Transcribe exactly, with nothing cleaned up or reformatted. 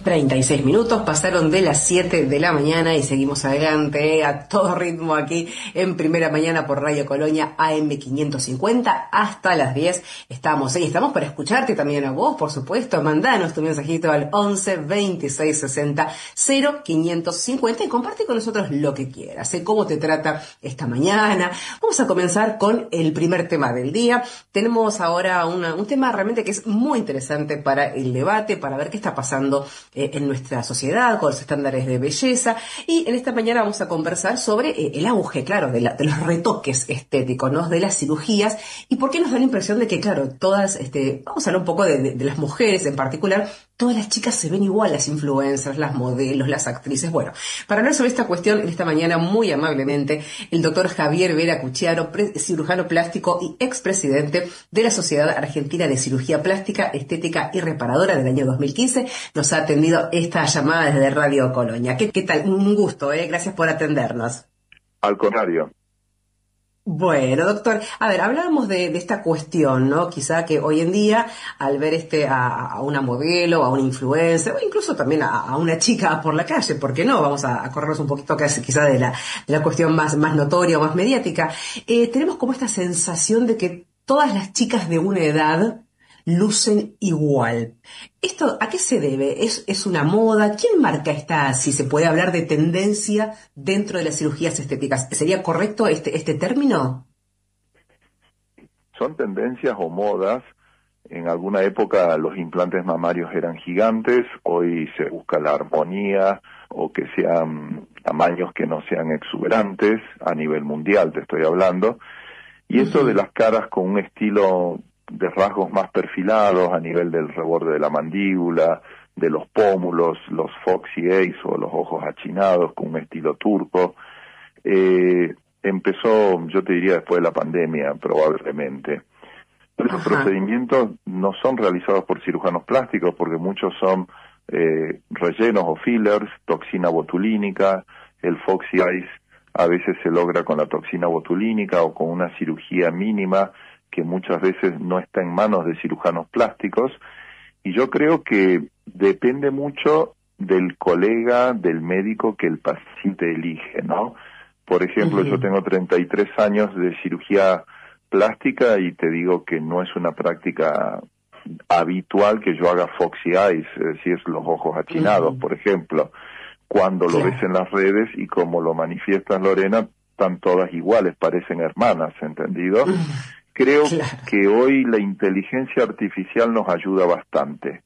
treinta y seis minutos pasaron de las siete de la mañana y seguimos adelante a todo ritmo aquí en Primera Mañana por Radio Colonia A M quinientos cincuenta hasta las diez. Estamos ahí, estamos para escucharte también a vos, por supuesto. Mandanos tu mensajito al once veintiséis sesenta cero quinientos cincuenta y comparte con nosotros lo que quieras. Sé cómo te trata esta mañana. Vamos a comenzar con el primer tema del día. Tenemos ahora una, un tema realmente que es muy interesante para el debate, para ver qué está pasando eh, en nuestra sociedad con los estándares de belleza, y en esta mañana vamos a conversar sobre eh, el auge, claro, de, la, de los retoques estéticos, ¿no? De las cirugías, y por qué nos da la impresión de que, claro, todas, este, vamos a hablar un poco de, de, de las mujeres en particular, todas las chicas se ven igual, las influencers, las modelos, las actrices. Bueno, para hablar sobre esta cuestión, en esta mañana, muy amablemente, el doctor Javier Vera Cucciaro, cirujano plástico y expresidente de la Sociedad Argentina de Cirugía Plástica, Estética y Reparadora del año dos mil quince, nos ha atendido esta llamada desde Radio Colonia. ¿Qué, qué tal? Un gusto, ¿eh? Gracias por atendernos. Al contrario. Bueno, doctor, a ver, hablábamos de, de esta cuestión, ¿no? Quizá que hoy en día, al ver este a, a una modelo, a una influencer, o incluso también a, a una chica por la calle, ¿por qué no? Vamos a, a corrernos un poquito casi, quizá de la, de la cuestión más, más notoria o más mediática. Eh, tenemos como esta sensación de que todas las chicas de una edad lucen igual. ¿Esto a qué se debe? ¿Es, es una moda? ¿Quién marca esta, si se puede hablar de tendencia dentro de las cirugías estéticas? ¿Sería correcto este, este término? Son tendencias o modas. En alguna época los implantes mamarios eran gigantes, hoy se busca la armonía o que sean tamaños que no sean exuberantes, a nivel mundial te estoy hablando. Y eso uh-huh. de las caras con un estilo de rasgos más perfilados a nivel del reborde de la mandíbula, de los pómulos, los foxy eyes o los ojos achinados con un estilo turco. Eh, empezó, yo te diría, después de la pandemia, probablemente. Pero esos procedimientos no son realizados por cirujanos plásticos porque muchos son eh, rellenos o fillers, toxina botulínica, el foxy eyes a veces se logra con la toxina botulínica o con una cirugía mínima que muchas veces no está en manos de cirujanos plásticos, y yo creo que depende mucho del colega, del médico que el paciente elige, ¿no? Por ejemplo, uh-huh. yo tengo treinta y tres años de cirugía plástica y te digo que no es una práctica habitual que yo haga foxy eyes, es decir, los ojos achinados, uh-huh. por ejemplo. Cuando lo claro. ves en las redes y como lo manifiestas, Lorena, están todas iguales, parecen hermanas, ¿entendido? Uh-huh. Creo claro. que hoy la inteligencia artificial nos ayuda bastante.